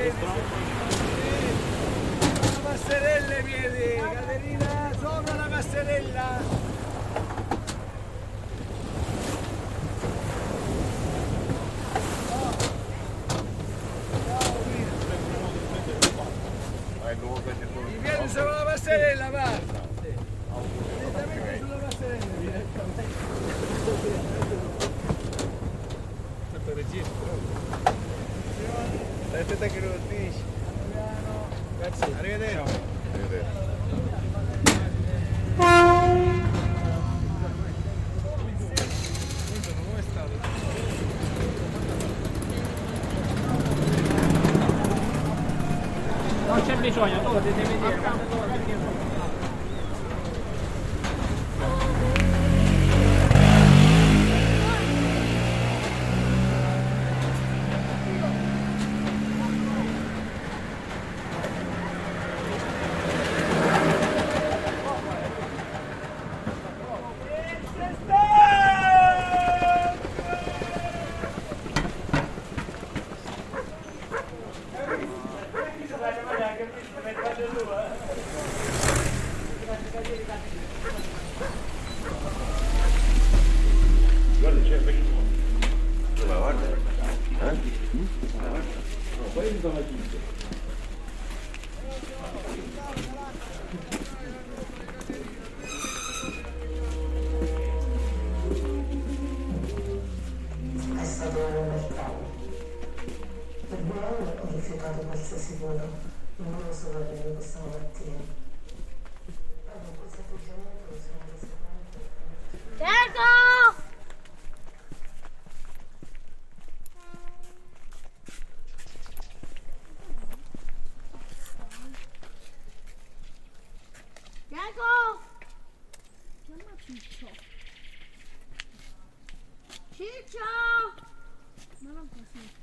La passerella vieni, Caterina, sopra la passerella. Vieni sulla passerella, guarda. Direttamente sulla passerella. Aspetta che lo dici. Grazie. Arrivederci. Non c'è bisogno, tu devi vedere. Guarda, c'è perché. Ma guarda. Quelli sono la cinta. È stato un mercato. Per 2 anni ho rifiutato qualsiasi voto, non lo so arrivo questa mattina. Con questo atteggiamento mi sono resa conto. Diego! Diego! Chiama Ciccio. Ciccio! Ma non così.